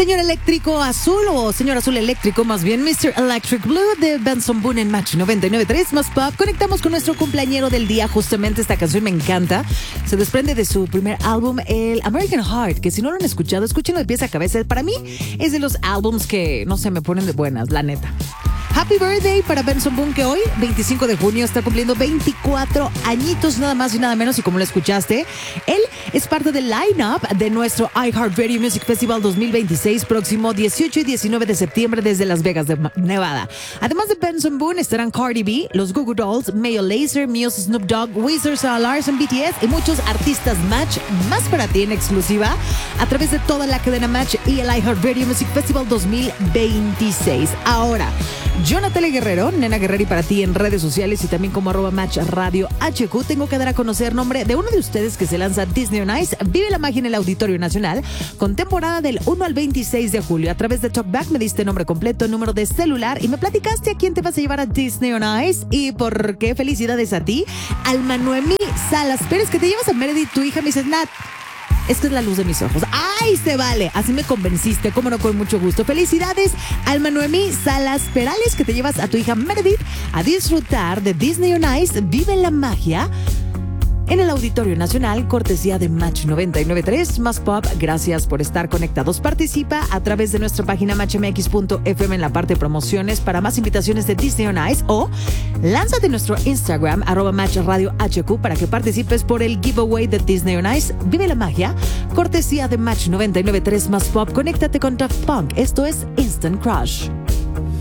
Señor Eléctrico Azul, o Señor Azul Eléctrico, más bien, Mr. Electric Blue de Benson Boone en Match 99.3 más Pop. Conectamos con nuestro cumpleañero del día. Justamente esta canción me encanta. Se desprende de su primer álbum, el American Heart, que si no lo han escuchado, escúchenlo de pies a cabeza. Para mí es de los álbums que, no sé, me ponen de buenas, la neta. Happy birthday para Benson Boone, que hoy, 25 de junio, está cumpliendo 24 añitos, nada más y nada menos. Y como lo escuchaste, él es parte del line-up de nuestro iHeartRadio Music Festival 2026, próximo 18 y 19 de septiembre desde Las Vegas, Nevada. Además de Benson Boone, estarán Cardi B, los Goo Goo Dolls, Mayo Lazer, Muse, Snoop Dogg, Weezer, Sarah Larson, BTS y muchos artistas Match, más para ti en exclusiva, a través de toda la cadena Match y el iHeartRadio Music Festival 2026. Ahora, yo, Natalia Guerrero, Nena Guerrero, y para ti en redes sociales y también como @MatchRadioHQ, tengo que dar a conocer nombre de uno de ustedes que se lanza Disney on Ice, Vive la Magia en el Auditorio Nacional, con temporada del 1 al 26 de julio. A través de Talkback me diste nombre completo, número de celular y me platicaste a quién te vas a llevar a Disney on Ice y por qué. Felicidades a ti, Alma Noemí Salas Pérez, que te llevas a Meredith, tu hija. Me dices, Nat, esta es la luz de mis ojos. ¡Ay, se vale! Así me convenciste, cómo no, con mucho gusto. Felicidades, Alma Noemí Salas Perales, que te llevas a tu hija Meredith a disfrutar de Disney on Ice, Vive la Magia en el Auditorio Nacional, cortesía de Match 99.3 más Pop. Gracias por estar conectados. Participa a través de nuestra página matchmx.fm en la parte de promociones para más invitaciones de Disney on Ice, o lánzate nuestro Instagram @MatchRadioHQ para que participes por el giveaway de Disney on Ice, Vive la Magia, cortesía de Match 99.3 más Pop. Conéctate con Daft Punk. Esto es Instant Crush.